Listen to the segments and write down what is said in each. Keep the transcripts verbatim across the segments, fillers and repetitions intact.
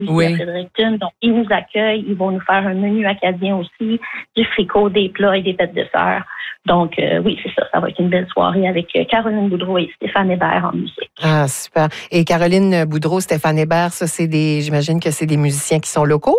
ici Oui. à Fredericton. Donc, ils nous accueillent. Ils vont nous faire un menu acadien aussi, du fricot, des plats et des pêtes de sœur. Donc, euh, oui, c'est ça. Ça va être une belle soirée avec euh, Caroline Boudreau et Stéphane Hébert en musique. Ah, super. Et Caroline Boudreau, Stéphane Hébert, ça, c'est des, j'imagine que c'est des musiciens qui sont locaux?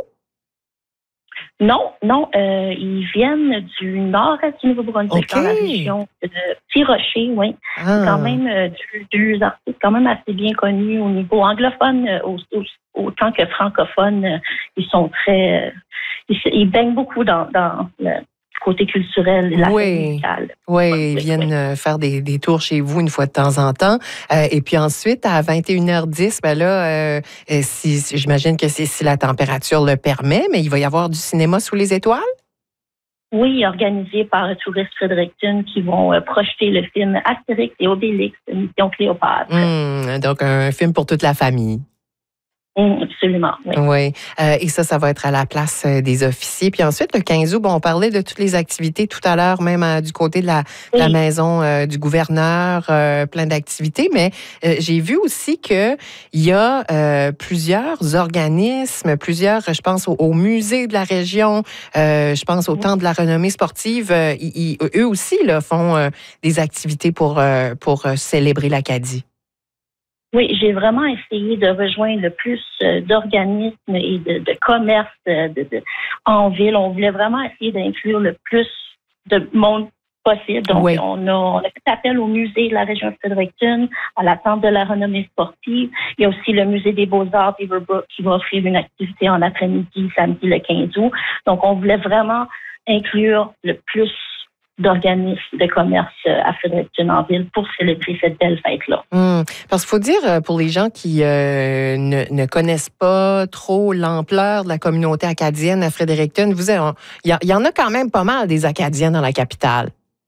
Non, non, euh, ils viennent du nord-est du Nouveau-Brunswick, OK. dans la région de Petit-Rocher, oui. Ah. C'est quand même euh, deux, deux artistes quand même assez bien connus au niveau anglophone, euh, au- au- autant que francophone. Euh, ils sont très... euh, ils, se- ils baignent beaucoup dans, dans le côté culturel, la Oui. scène musicale. Oui, Oui, ils viennent oui. euh, faire des, des tours chez vous une fois de temps en temps. Euh, et puis ensuite, à vingt et une heures dix, ben là, euh, euh, si, si- j'imagine que c'est si la température le permet, mais il va y avoir du cinéma sous les étoiles? Oui, organisé par Tourisme Fredericton qui vont euh, projeter le film Astérix et Obélix, Mission Cléopâtre. Hum, donc, un film pour toute la famille. Hum, absolument, oui. Oui. Euh, et ça, ça va être à la place euh, des officiers. Puis ensuite, le quinze août, bon, on parlait de toutes les activités tout à l'heure, même euh, du côté de la, de la Oui. maison euh, du gouverneur, euh, plein d'activités. Mais euh, j'ai vu aussi qu'il y a euh, plusieurs organismes, plusieurs, je pense au, au musée de la région, euh, je pense au Temple de la renommée sportive. Euh, ils, ils- eux aussi là, font euh, des activités pour, euh, pour euh, célébrer l'Acadie. Oui, j'ai vraiment essayé de rejoindre le plus euh, d'organismes et de, de commerces euh, de, de- en ville. On voulait vraiment essayer d'inclure le plus de monde possible. Donc, Oui. on, a, on a fait appel au musée de la région de Fredericton, à la Temple de la renommée sportive. Il y a aussi le musée des beaux-arts d'Everbrook qui va offrir une activité en après-midi, samedi le quinze août. Donc, on voulait vraiment inclure le plus d'organismes de commerce euh, à Fredericton en ville pour célébrer cette belle fête-là. Hum, Parce qu'il faut dire, euh, pour les gens qui euh, ne, ne connaissent pas trop l'ampleur de la communauté acadienne à Fredericton, vous avez- il y, a- il y en a quand même pas mal des Acadiens dans la capitale.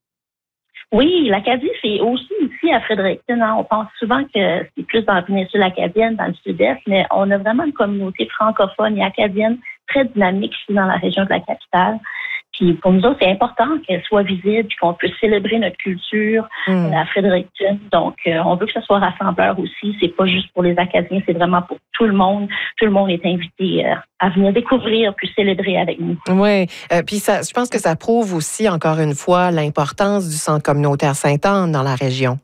Oui, l'Acadie, c'est aussi ici à Fredericton. Hein. On pense souvent que c'est plus dans la péninsule acadienne, dans le sud-est, mais on a vraiment une communauté francophone et acadienne très dynamique ici dans la région de la capitale. Puis pour nous autres, c'est important qu'elle soit visible et qu'on puisse célébrer notre culture Hum. euh, à Fredericton. Donc, euh, on veut que ce soit rassembleur aussi. C'est pas juste pour les Acadiens, c'est vraiment pour tout le monde. Tout le monde est invité euh, à venir découvrir puis célébrer avec nous. Oui, euh, puis ça, je pense que ça prouve aussi, encore une fois, l'importance du centre communautaire Sainte-Anne dans la région.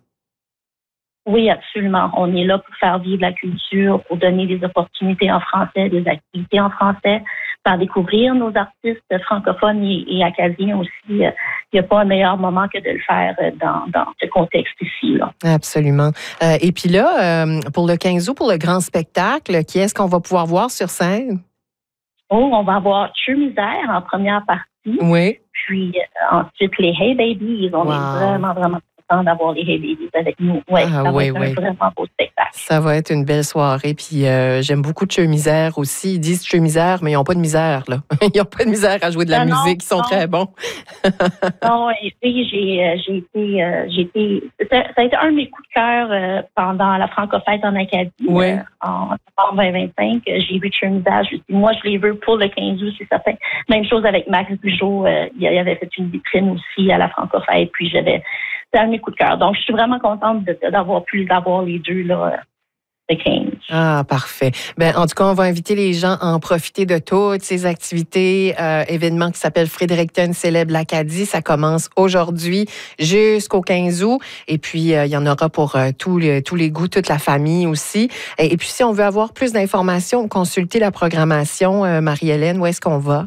Oui, absolument. On est là pour faire vivre la culture, pour donner des opportunités en français, des activités en français, faire découvrir nos artistes francophones et, et acadiens aussi. Il n'y a pas un meilleur moment que de le faire dans, dans ce contexte ici, là. Absolument. Euh, et puis là, euh, pour le quinze août, pour le grand spectacle, qui est-ce qu'on va pouvoir voir sur scène? Oh, on va avoir True Misère en première partie. Oui. Puis euh, ensuite, les Hey Babies. On Wow. est vraiment, vraiment contents d'avoir les Hey Babies avec nous. Ouais, Ah, ça va oui, être oui. un vraiment beau spectacle. Ça va être une belle soirée. Puis euh, j'aime beaucoup Tcheux Misère aussi. Ils disent Tcheux Misère, mais ils n'ont pas de misère, là. Ils n'ont pas de misère à jouer de la Non, non, musique. Ils sont non. très bons. Non, et puis j'ai, euh, j'ai été, euh, j'ai été, ça, ça a été un de mes coups de cœur euh, pendant la Francofête en Acadie, Oui. euh, en novembre vingt vingt-cinq. Euh, J'ai vu Trinidad, je me suis dit, moi je les veux pour le quinze août, c'est certain. Même chose avec Max Bugeaud, euh, il y avait fait une vitrine aussi à la Francofête, puis j'avais, c'est un de mes coups de cœur. Donc je suis vraiment contente de- d'avoir pu d'avoir les deux là. Le quinze. Ah, parfait. Ben, en tout cas, on va inviter les gens à en profiter de toutes ces activités, euh, événements qui s'appellent Fredericton célèbre l'Acadie. Ça commence aujourd'hui jusqu'au quinze août. Et puis, euh, il y en aura pour euh, tous, les, tous les goûts, toute la famille aussi. Et, et puis, si on veut avoir plus d'informations, consulter la programmation, euh, Marie-Hélène, où est-ce qu'on va?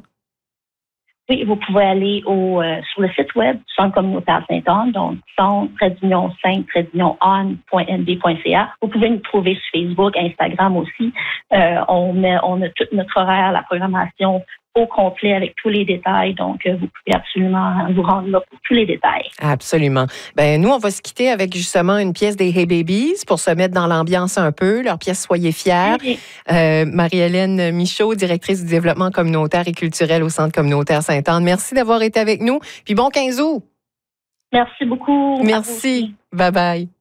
Oui, vous pouvez aller au, euh, sur le site web du Centre communautaire Sainte-Anne, donc centre d'union cinq on point n b point c a. Vous pouvez nous trouver sur Facebook, Instagram aussi. Euh, on, met, on a tout notre horaire, la programmation au complet avec tous les détails. Donc, euh, vous pouvez absolument vous rendre là pour tous les détails. Absolument. Ben nous, on va se quitter avec justement une pièce des Hey Babies pour se mettre dans l'ambiance un peu. Leur pièce Soyez fiers. Oui. Euh, Marie-Hélène Michaud, directrice du développement communautaire et culturel au Centre communautaire Sainte-Anne. Merci d'avoir été avec nous. Puis bon quinze août. Merci beaucoup. Merci. Bye bye.